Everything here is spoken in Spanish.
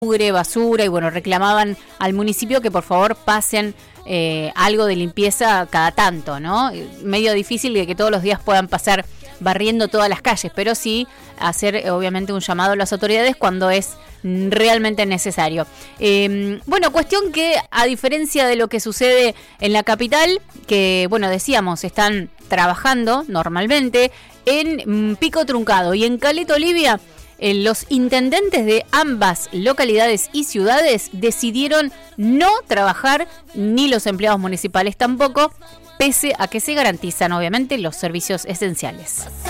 basura y bueno, reclamaban al municipio que por favor pasen algo de limpieza cada tanto, ¿no? Medio difícil de que todos los días puedan pasar barriendo todas las calles, pero sí hacer obviamente un llamado a las autoridades cuando es realmente necesario. Bueno, cuestión que a diferencia de lo que sucede en la capital, que bueno, decíamos, están trabajando normalmente en Pico Truncado y en Caleta Olivia, los intendentes de ambas localidades y ciudades decidieron no trabajar, ni los empleados municipales tampoco, pese a que se garantizan obviamente los servicios esenciales.